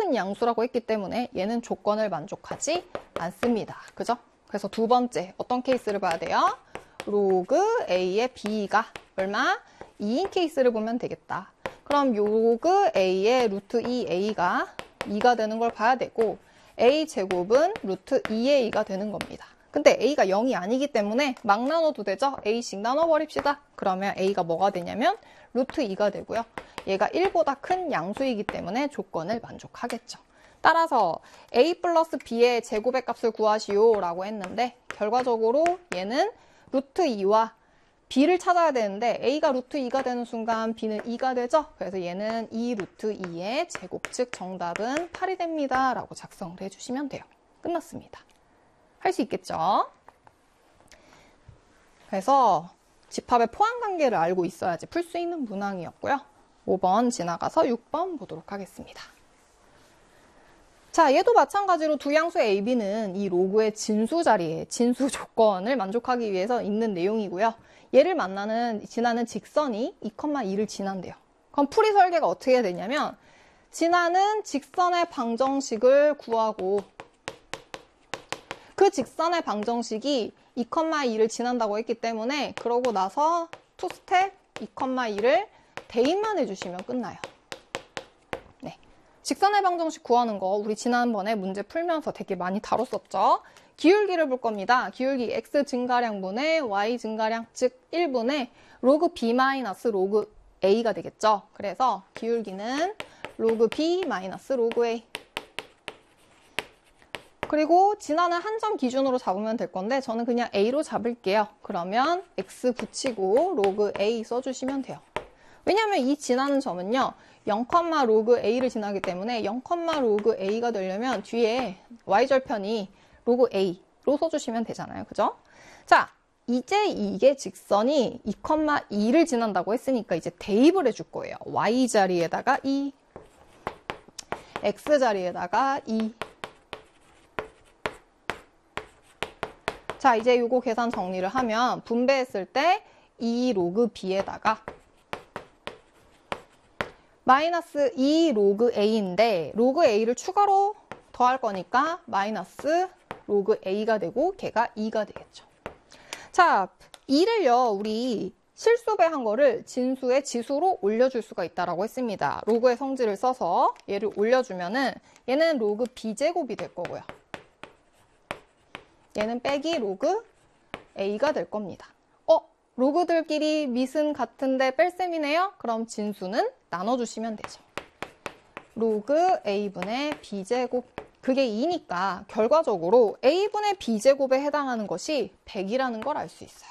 큰 양수라고 했기 때문에 얘는 조건을 만족하지 않습니다. 그죠? 그래서 두 번째 어떤 케이스를 봐야 돼요? 로그 A의 B가 얼마? 2인 케이스를 보면 되겠다. 그럼 로그 A의 루트 2A가 2가 되는 걸 봐야 되고 A 제곱은 루트 2A가 되는 겁니다. 근데 A가 0이 아니기 때문에 막 나눠도 되죠? A씩 나눠버립시다. 그러면 A가 뭐가 되냐면 루트 2가 되고요. 얘가 1보다 큰 양수이기 때문에 조건을 만족하겠죠. 따라서 A 플러스 B의 제곱의 값을 구하시오 라고 했는데 결과적으로 얘는 루트 2와 B를 찾아야 되는데 A가 루트 2가 되는 순간 B는 2가 되죠? 그래서 얘는 2 루트 2의 제곱, 즉 정답은 8이 됩니다 라고 작성을 해주시면 돼요. 끝났습니다. 할 수 있겠죠? 그래서 집합의 포함관계를 알고 있어야지 풀 수 있는 문항이었고요. 5번 지나가서 6번 보도록 하겠습니다. 자, 얘도 마찬가지로 두 양수 A, B는 이 로그의 진수 자리에 진수 조건을 만족하기 위해서 있는 내용이고요. 얘를 지나는 직선이 2,2를 지난대요. 그럼 풀이 설계가 어떻게 해야 되냐면 지나는 직선의 방정식을 구하고 그 직선의 방정식이 2,2를 지난다고 했기 때문에 그러고 나서 2스텝 2,2를 대입만 해주시면 끝나요. 네, 직선의 방정식 구하는 거 우리 지난번에 문제 풀면서 되게 많이 다뤘었죠. 기울기를 볼 겁니다. 기울기 x 증가량분의 y 증가량, 즉 1분의 로그 b 마이너스 로그 a가 되겠죠. 그래서 기울기는 로그 b 마이너스 로그 a. 그리고 지나는 한 점 기준으로 잡으면 될 건데 저는 그냥 a로 잡을게요. 그러면 x 붙이고 로그 a 써주시면 돼요. 왜냐하면 이 지나는 점은요 0, 로그 a를 지나기 때문에 0, 로그 a가 되려면 뒤에 y절편이 로그 a로 써주시면 되잖아요. 그죠? 자, 이제 이게 직선이 2,2를 지난다고 했으니까 이제 대입을 해줄 거예요. y 자리에다가 2, x 자리에다가 2. 자, 이제 이거 계산 정리를 하면 분배했을 때 2 로그 b에다가 마이너스 2 로그 a인데 로그 a를 추가로 더할 거니까 마이너스 로그 a가 되고 걔가 2가 되겠죠. 자, 2를요 우리 실수배한 거를 진수의 지수로 올려줄 수가 있다고 했습니다. 로그의 성질을 써서 얘를 올려주면은 얘는 로그 b제곱이 될 거고요. 얘는 빼기 로그 a가 될 겁니다. 로그들끼리 밑은 같은데 뺄셈이네요? 그럼 진수는 나눠주시면 되죠. 로그 a분의 b제곱, 그게 2니까 결과적으로 a분의 b제곱에 해당하는 것이 100이라는 걸 알 수 있어요.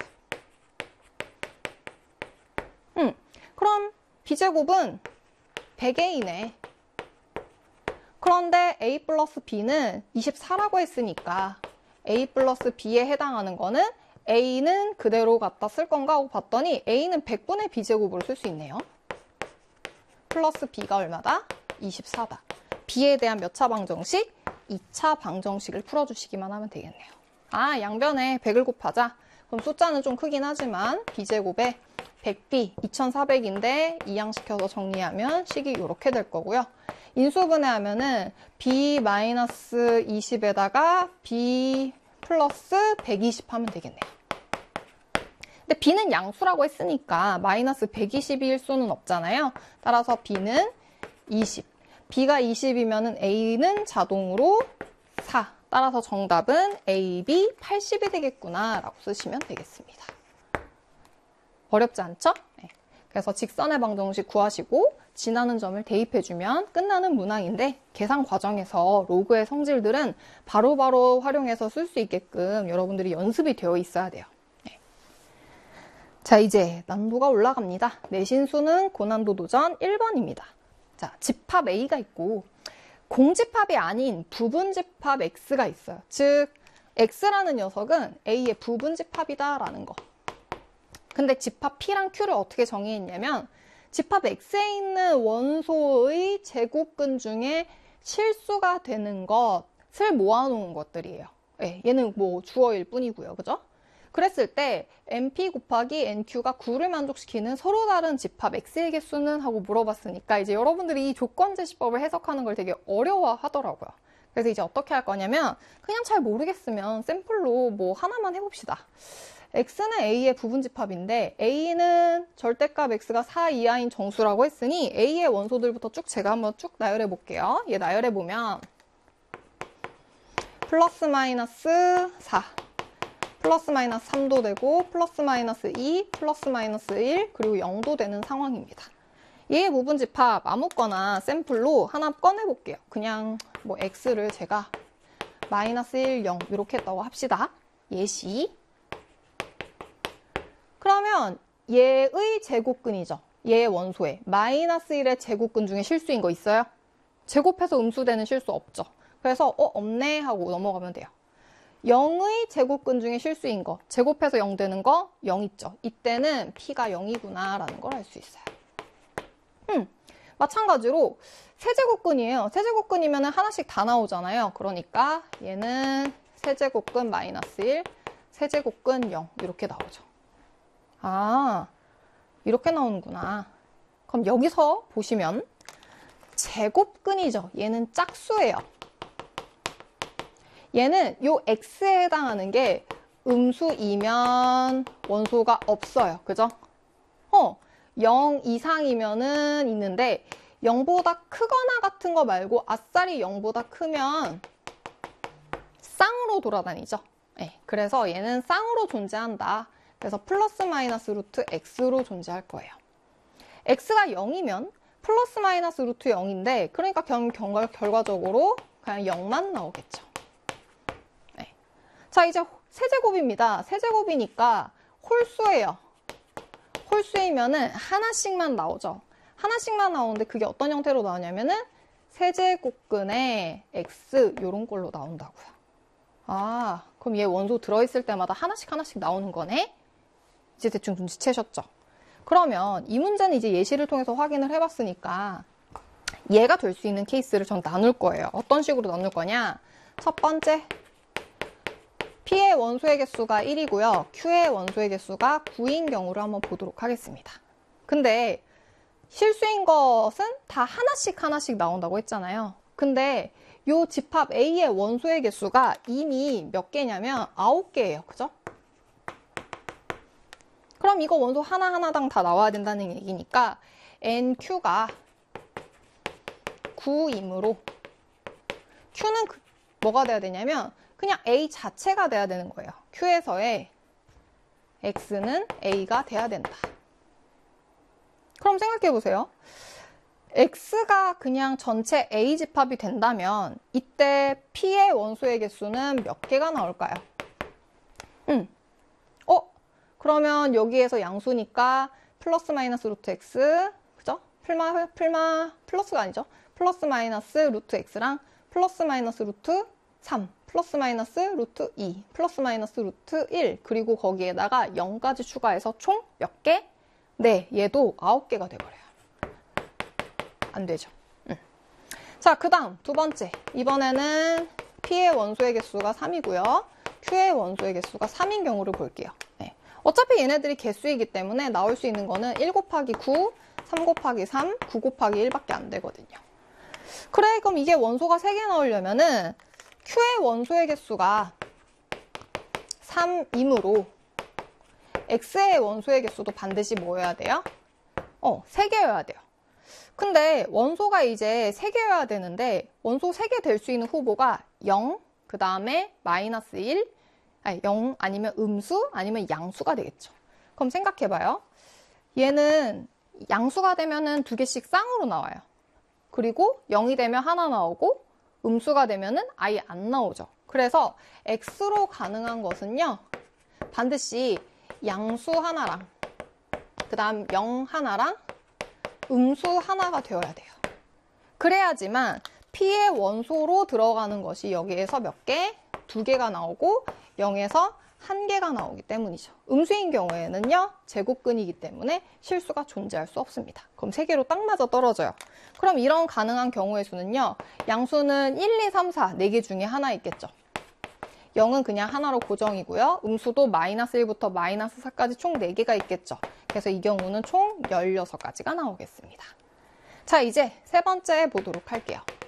그럼 b제곱은 100a네. 그런데 a 플러스 b는 24라고 했으니까 a 플러스 b에 해당하는 거는 a는 그대로 갖다 쓸 건가 하고 봤더니 a는 100분의 b제곱으로 쓸 수 있네요. 플러스 b가 얼마다? 24다. b에 대한 몇 차 방정식? 2차 방정식을 풀어주시기만 하면 되겠네요. 아, 양변에 100을 곱하자. 그럼 숫자는 좀 크긴 하지만 b제곱에 100b 2400인데 이항시켜서 정리하면 식이 이렇게 될 거고요. 인수분해하면은 b-20에다가 b 플러스 120 하면 되겠네요. 근데 b는 양수라고 했으니까 마이너스 120일 수는 없잖아요. 따라서 b는 20. b가 20이면 a는 자동으로 4. 따라서 정답은 a, b 80이 되겠구나 라고 쓰시면 되겠습니다. 어렵지 않죠? 네. 그래서 직선의 방정식 구하시고 지나는 점을 대입해주면 끝나는 문항인데 계산 과정에서 로그의 성질들은 바로바로 활용해서 쓸 수 있게끔 여러분들이 연습이 되어 있어야 돼요. 네. 자, 이제 난도가 올라갑니다. 내신수는 고난도 도전 1번입니다. 자, 집합 A가 있고 공집합이 아닌 부분집합 X가 있어요. 즉 X라는 녀석은 A의 부분집합이다라는 거. 근데 집합 P랑 Q를 어떻게 정의했냐면 집합 X에 있는 원소의 제곱근 중에 실수가 되는 것을 모아놓은 것들이에요. 네, 얘는 뭐 주어일 뿐이고요. 그죠? 그랬을 때 NP 곱하기 NQ가 9를 만족시키는 서로 다른 집합 X의 개수는? 하고 물어봤으니까 이제 여러분들이 이 조건제시법을 해석하는 걸 되게 어려워하더라고요. 그래서 이제 어떻게 할 거냐면 그냥 잘 모르겠으면 샘플로 뭐 하나만 해봅시다. X는 A의 부분집합인데 A는 절대값 X가 4 이하인 정수라고 했으니 A의 원소들부터 쭉 제가 한번 쭉 나열해 볼게요. 얘 나열해 보면 플러스 마이너스 4, 플러스 마이너스 3도 되고 플러스 마이너스 2, 플러스 마이너스 1, 그리고 0도 되는 상황입니다. 얘의 부분집합 아무거나 샘플로 하나 꺼내 볼게요. 그냥 뭐 X를 제가 마이너스 1, 0 이렇게 했다고 합시다. 예시. 그러면 얘의 제곱근이죠. 얘의 원소에 마이너스 1의 제곱근 중에 실수인 거 있어요? 제곱해서 음수되는 실수 없죠. 그래서 없네 하고 넘어가면 돼요. 0의 제곱근 중에 실수인 거, 제곱해서 0 되는 거 0 있죠. 이때는 P가 0이구나 라는 걸 알 수 있어요. 마찬가지로 세제곱근이에요. 세제곱근이면 하나씩 다 나오잖아요. 그러니까 얘는 세제곱근 마이너스 1, 세제곱근 0 이렇게 나오죠. 아, 이렇게 나오는구나. 그럼 여기서 보시면 제곱근이죠. 얘는 짝수예요. 얘는 요 X에 해당하는 게 음수이면 원소가 없어요. 그죠? 0 이상이면은 있는데 0보다 크거나 같은 거 말고 아싸리 0보다 크면 쌍으로 돌아다니죠. 네, 그래서 얘는 쌍으로 존재한다. 그래서 플러스 마이너스 루트 X로 존재할 거예요. X가 0이면 플러스 마이너스 루트 0인데 그러니까 결과적으로 그냥 0만 나오겠죠. 네. 자, 이제 세제곱입니다. 세제곱이니까 홀수예요. 홀수이면은 하나씩만 나오죠. 하나씩만 나오는데 그게 어떤 형태로 나오냐면은 세제곱근의 X 요런 걸로 나온다고요. 아, 그럼 얘 원소 들어있을 때마다 하나씩 나오는 거네? 이제 대충 눈치채셨죠? 그러면 이 문제는 이제 예시를 통해서 확인을 해봤으니까 얘가 될 수 있는 케이스를 전 나눌 거예요. 어떤 식으로 나눌 거냐? 첫 번째, P의 원소의 개수가 1이고요. Q의 원소의 개수가 9인 경우를 한번 보도록 하겠습니다. 근데 실수인 것은 다 하나씩 나온다고 했잖아요. 근데 요 집합 A의 원소의 개수가 이미 몇 개냐면 9개예요. 그죠? 그럼 이거 원소 하나당 다 나와야 된다는 얘기니까 NQ가 9이므로 Q는 뭐가 돼야 되냐면 그냥 A 자체가 돼야 되는 거예요. Q에서의 X는 A가 돼야 된다. 그럼 생각해 보세요. X가 그냥 전체 A 집합이 된다면 이때 P의 원소의 개수는 몇 개가 나올까요? 그러면 여기에서 양수니까 플러스 마이너스 루트 X, 그죠? 플러스가 아니죠? 플러스 마이너스 루트 X랑 플러스 마이너스 루트 3, 플러스 마이너스 루트 2, 플러스 마이너스 루트 1, 그리고 거기에다가 0까지 추가해서 총 몇 개? 네, 얘도 9개가 돼버려요. 안 되죠. 자, 그 다음 두 번째. 이번에는 P의 원소의 개수가 3이고요. Q의 원소의 개수가 3인 경우를 볼게요. 네. 어차피 얘네들이 개수이기 때문에 나올 수 있는 거는 1 곱하기 9, 3 곱하기 3, 9 곱하기 1밖에 안 되거든요. 그래, 그럼 이게 원소가 3개 나오려면은 Q의 원소의 개수가 3이므로 X의 원소의 개수도 반드시 뭐여야 돼요? 3개여야 돼요. 근데 원소가 이제 3개여야 되는데 원소 3개 될 수 있는 후보가 0, 그 다음에 마이너스 1, 0 아니면 음수 아니면 양수가 되겠죠. 그럼 생각해봐요. 얘는 양수가 되면은 2개씩 쌍으로 나와요. 그리고 0이 되면 하나 나오고 음수가 되면은 아예 안 나오죠. 그래서 X로 가능한 것은요. 반드시 양수 하나랑 그 다음 0 하나랑 음수 하나가 되어야 돼요. 그래야지만 P의 원소로 들어가는 것이 여기에서 몇 개? 2개가 나오고 0에서 1개가 나오기 때문이죠. 음수인 경우에는요. 제곱근이기 때문에 실수가 존재할 수 없습니다. 그럼 3개로 딱 맞아 떨어져요. 그럼 이런 가능한 경우의 수는요. 양수는 1, 2, 3, 4, 4개 중에 하나 있겠죠. 0은 그냥 하나로 고정이고요. 음수도 마이너스 1부터 마이너스 4까지 총 4개가 있겠죠. 그래서 이 경우는 총 16가지가 나오겠습니다. 자, 이제 세 번째 보도록 할게요.